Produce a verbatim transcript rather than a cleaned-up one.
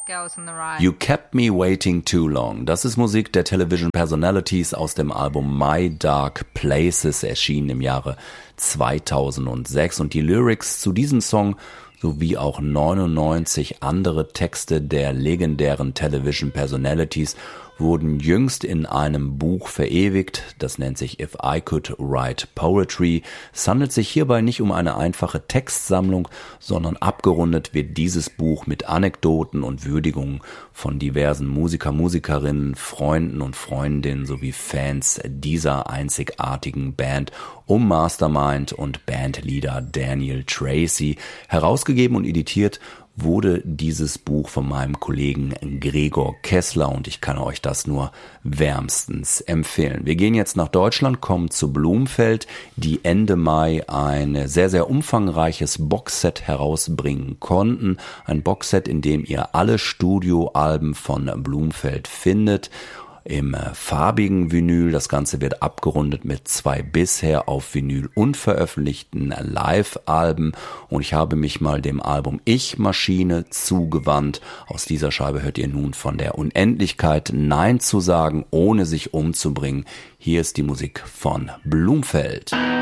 Girls on the Right. You Kept Me Waiting Too Long. Das ist Musik der Television Personalities aus dem Album My Dark Places, erschienen im Jahre zweitausendsechs. Und die Lyrics zu diesem Song sowie auch neunundneunzig andere Texte der legendären Television Personalities wurden jüngst in einem Buch verewigt. Das nennt sich If I Could Write Poetry. Es handelt sich hierbei nicht um eine einfache Textsammlung, sondern abgerundet wird dieses Buch mit Anekdoten und Würdigungen von diversen Musiker, Musikerinnen, Freunden und Freundinnen sowie Fans dieser einzigartigen Band um Mastermind und Bandleader Daniel Tracy. Herausgegeben und editiert wurde dieses Buch von meinem Kollegen Gregor Kessler und ich kann euch das nur wärmstens empfehlen. Wir gehen jetzt nach Deutschland, kommen zu Blumfeld, die Ende Mai ein sehr, sehr umfangreiches Boxset herausbringen konnten. Ein Boxset, in dem ihr alle Studioalben von Blumfeld findet. Im farbigen Vinyl. Das Ganze wird abgerundet mit zwei bisher auf Vinyl unveröffentlichten Live-Alben und ich habe mich mal dem Album Ich-Maschine zugewandt. Aus dieser Scheibe hört ihr nun von der Unendlichkeit Nein zu sagen, ohne sich umzubringen. Hier ist die Musik von Blumfeld.